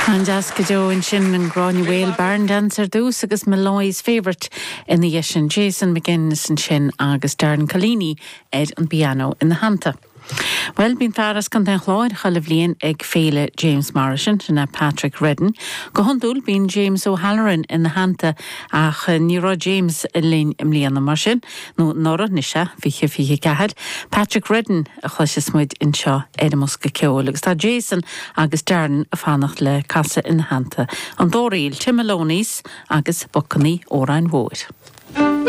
An Jessica Joe in sin and Gráinne Whale barn dancer dús agus Malloy's favourite in the Yishin Jason McGinnis and Shin agus Darren Collini ed an piano in the hanta. Well, bín fearras gan den chláir chalibhlíon ag féile James Morrison na Patrick Redden. Go hundúil bín James O'Halloran in the hanta ach ní rá James linn imlíana mar sin nó nora nise fiche cahad. Patrick Redden a chuise smuid in seo éidemus go ceol agus tá Jason agus Darren a fánach le casa in the hanta. An dóiríil Tim Maloney's agus Buccaní órain mhór.